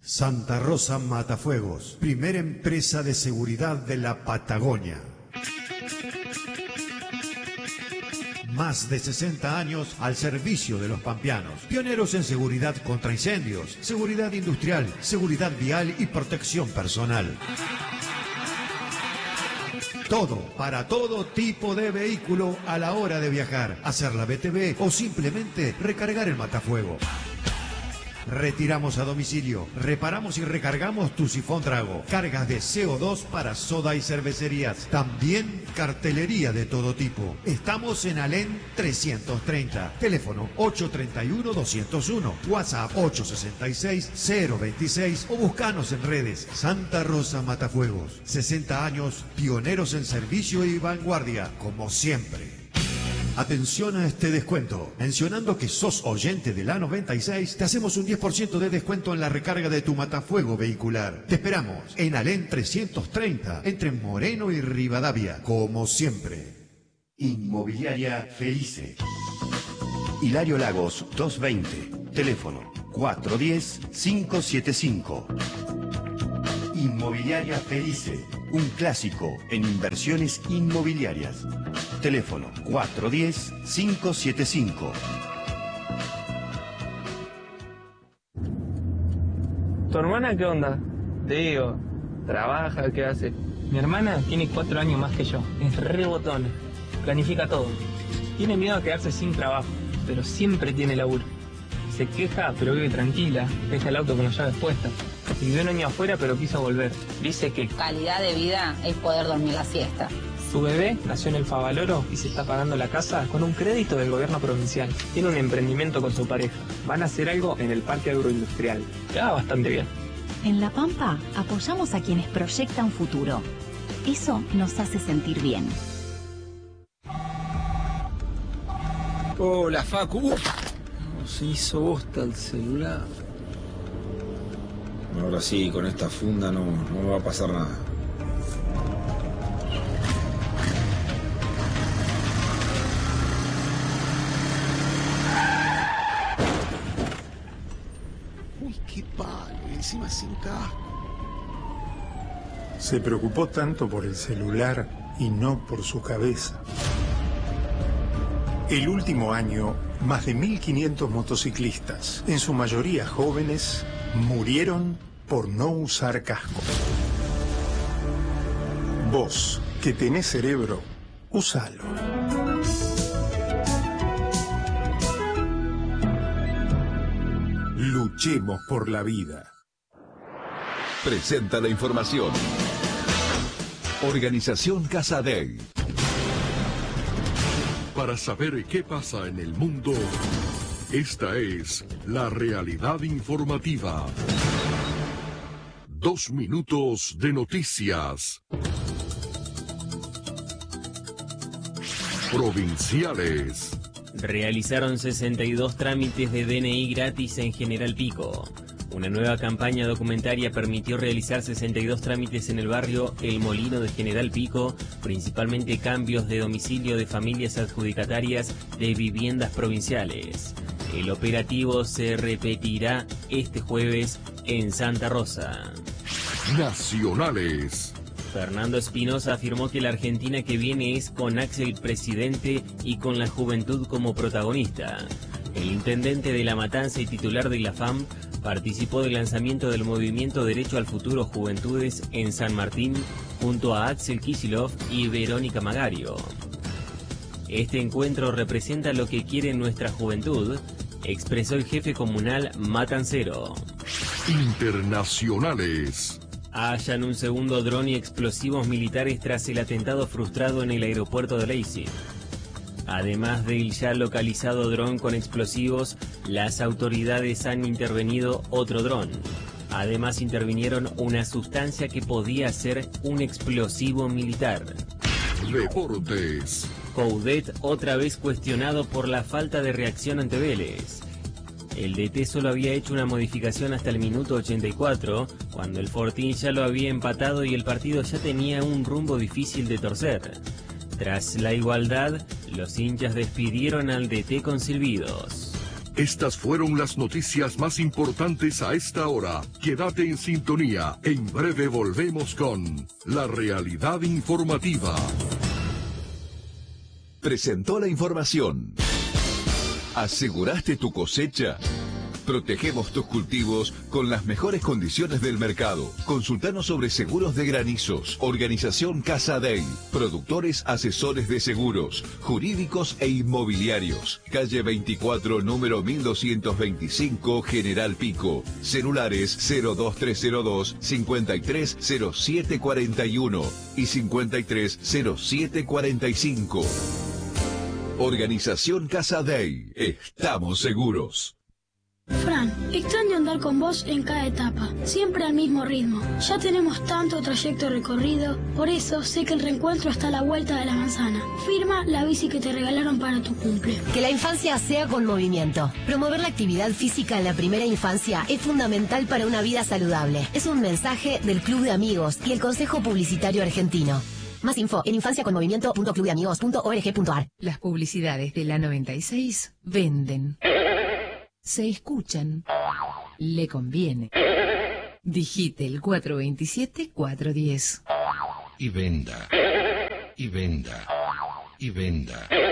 Santa Rosa Matafuegos, primera empresa de seguridad de la Patagonia. Más de 60 años al servicio de los pampeanos. Pioneros en seguridad contra incendios, seguridad industrial, seguridad vial y protección personal. Todo, para todo tipo de vehículo a la hora de viajar, hacer la BTV o simplemente recargar el matafuego. Retiramos a domicilio, reparamos y recargamos tu sifón Drago, cargas de CO2 para soda y cervecerías, también cartelería de todo tipo. Estamos en Alén 330, teléfono 831-201, WhatsApp 866-026 o buscanos en redes. Santa Rosa Matafuegos, 60 años, pioneros en servicio y vanguardia, como siempre. Atención a este descuento. Mencionando que sos oyente de la 96, te hacemos un 10% de descuento en la recarga de tu matafuego vehicular. Te esperamos en Alén 330, entre Moreno y Rivadavia, como siempre. Inmobiliaria Felice. Hilario Lagos 220, teléfono 410-575. Inmobiliaria Felice, un clásico en inversiones inmobiliarias. Teléfono 410-575. ¿Tu hermana qué onda? Te digo, ¿trabaja? ¿Qué hace? Mi hermana tiene 4 años más que yo. Es re botona. Planifica todo. Tiene miedo a quedarse sin trabajo, pero siempre tiene laburo. Se queja, pero vive tranquila. Deja el auto con las llaves puestas. Vivió un año afuera, pero quiso volver. Dice que calidad de vida es poder dormir la siesta. Su bebé nació en el Favaloro y se está pagando la casa con un crédito del gobierno provincial. Tiene un emprendimiento con su pareja. Van a hacer algo en el parque agroindustrial. Ya va bastante bien. En La Pampa apoyamos a quienes proyectan futuro. Eso nos hace sentir bien. Hola, Facu. Se hizo bosta el celular. Ahora sí, con esta funda no me va a pasar nada. Uy, qué palo, encima sin casco. Se preocupó tanto por el celular y no por su cabeza. El último año, más de 1.500 motociclistas, en su mayoría jóvenes, murieron por no usar casco. Vos, que tenés cerebro, úsalo. Luchemos por la vida. Presenta la información. Organización Casadei. Para saber qué pasa en el mundo, esta es la realidad informativa. 2 minutos de noticias. Provinciales. Realizaron 62 trámites de DNI gratis en General Pico. Una nueva campaña documentaria permitió realizar 62 trámites en el barrio El Molino de General Pico, principalmente cambios de domicilio de familias adjudicatarias de viviendas provinciales. El operativo se repetirá este jueves en Santa Rosa. Nacionales. Fernando Espinosa afirmó que la Argentina que viene es con Axel presidente y con la juventud como protagonista. El intendente de La Matanza y titular de la FAM participó del lanzamiento del movimiento Derecho al Futuro Juventudes en San Martín junto a Axel Kicillof y Verónica Magario. Este encuentro representa lo que quiere nuestra juventud, expresó el jefe comunal matancero. Internacionales. Hallan un segundo dron y explosivos militares tras el atentado frustrado en el aeropuerto de Leipzig. Además del ya localizado dron con explosivos, las autoridades han intervenido otro dron. Además intervinieron una sustancia que podía ser un explosivo militar. Deportes. Coudet otra vez cuestionado por la falta de reacción ante Vélez. El DT solo había hecho una modificación hasta el minuto 84, cuando el Fortín ya lo había empatado y el partido ya tenía un rumbo difícil de torcer. Tras la igualdad, los hinchas despidieron al DT con silbidos. Estas fueron las noticias más importantes a esta hora. Quédate en sintonía. En breve volvemos con La Realidad Informativa. Presentó la información. ¿Aseguraste tu cosecha? Protegemos tus cultivos con las mejores condiciones del mercado. Consultanos sobre seguros de granizos. Organización Casa Day. Productores asesores de seguros, jurídicos e inmobiliarios. Calle 24, número 1225, General Pico. Celulares 02302 530741 y 530745. Organización Casa Day. Estamos seguros. Fran, extraño andar con vos en cada etapa, siempre al mismo ritmo. Ya tenemos tanto trayecto recorrido, por eso sé que el reencuentro está a la vuelta de la manzana. Firma la bici que te regalaron para tu cumple. Que la infancia sea con movimiento. Promover la actividad física en la primera infancia es fundamental para una vida saludable. Es un mensaje del Club de Amigos y el Consejo Publicitario Argentino. Más info en infanciaconmovimiento.clubdeamigos.org.ar. Las publicidades de la 96 venden. Se escuchan. Le conviene. Digite el 427-410. Y venda. Y venda. Y venda.